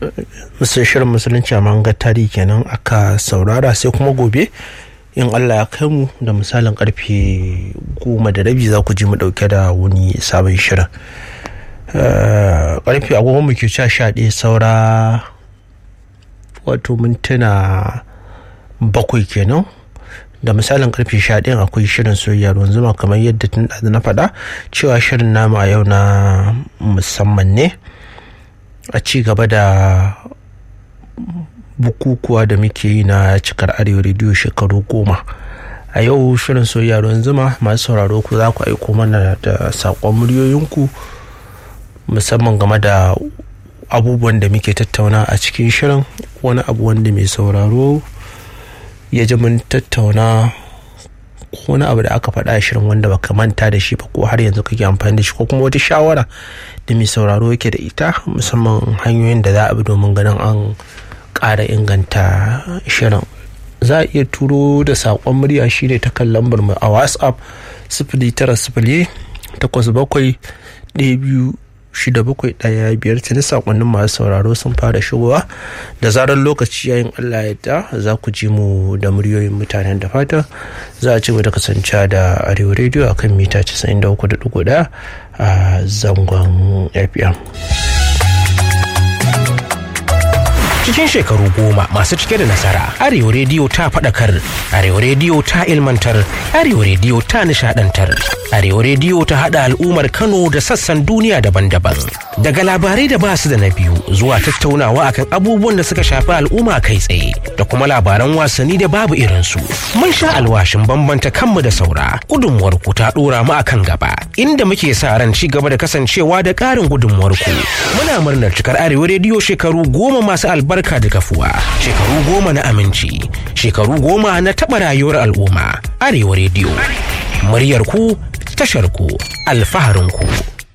shirin musulunci a mahangar tarihi kenan aka saurara, sai kuma gobe in Allah ya kai mu da misalin karfe 10:30 za ku ji mu dauke da wani sabon shirin. Karfe agogon mu ke 11 saura wato mintuna 7 kenan. Da misalin karfe 11 akwai shirin soyayya ruwan zuma, kamar yadda tun da na faɗa cewa shirin namu a yau na musamman ne a ci gaba da bukukuwa da muke yi na cikar Arewa rediyo shekaru 10. A yau shirin soyayya ruwan zuma, masu sauraro ku za ku aiko mana da saƙon muryoyinku musamman game da abubuwan da muke tattauna a cikin shirin. Wani abu wanda mai sauraro ya ji mun tattauna, wani abu da aka faɗa a shirin wanda baka manta da shi ba ko har yanzu kake amfani da shi, ko kuma wata shawara da mai sauraro yake da ita, musamman hanyoyin da za a bi domin ganin an ƙara inganta shirin. Za a iya turo da saƙon murya shi ne ta kan lambar mu a WhatsApp 0908-126715. tuni saƙonnin masu sauraro sun fara shigowa, da zarar lokaci yayin Allah ya za ku ji mu da muryoyin mutanen. da fata za a ci da kasance da Arewa rediyo akan mita 93.1 a zangon FM. Cikin shekaru 10 masu cike da nasara, Arewa rediyo ta faɗakar, Arewa rediyo ta ilmantar, Arewa rediyo ta nishadantar, Arewa rediyo ta haɗa al'ummar Kano da sassan duniya daban-daban. Daga labarai da basu da na biyu zuwa tattaunawa akan abubuwan da suka shafi al'umma kai tsaye, da kuma labaran wasanni da babu irinsu. Mun sha alwashin bambanta kanmu da saura. Gudunmuwar ku ta ɗora mu akan gaba, inda muke sa ran ci gaba da kasancewa da ƙarin gudunmuwar ku. Muna murnar cikar Arewa rediyo shekaru 10 masu albarka da kafuwa, shekaru 10 na aminci, shekaru 10 na taɓa rayuwar al'umma. Arewa rediyo, muryar ku, tashar ku, alfaharin ku.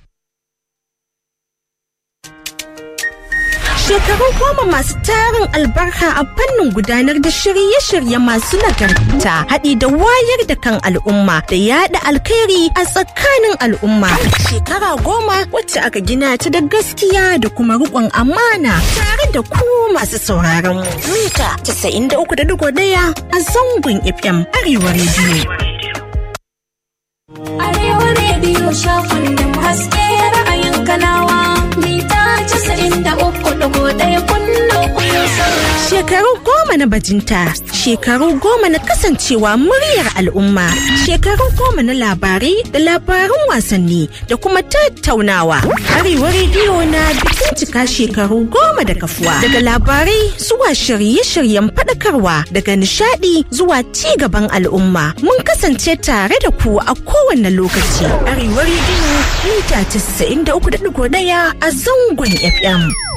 Shekaru 10 masu tarin albarka a fannin gudanar da shirye-shirye masu nagarta, haɗi da wayar da kan al'umma da yaɗa alkhairi a tsakanin al'umma. Shekara 10 wacce aka gina ta da gaskiya da kuma riƙon amana, tare da ku masu sauraron mu. Mita 93.1 a zangon FM Arewa rediyo. Arewa rediyo shafin haske ra'ayin kanawa. Mita 93.1 kullum Shekaru 10 na bajinta, shekaru 10 na kasancewa muryar al'umma, shekaru 10 na labarai da labarun wasanni da kuma tattaunawa. Arewa rediyo na bikin cika shekaru 10 da kafuwa. Daga labarai zuwa shirye-shiryen faɗakarwa, daga nishaɗi zuwa ci gaban al'umma. Mun kasance tare da ku a kowane lokaci. Arewa rediyo mita 93.1 a zangon FM.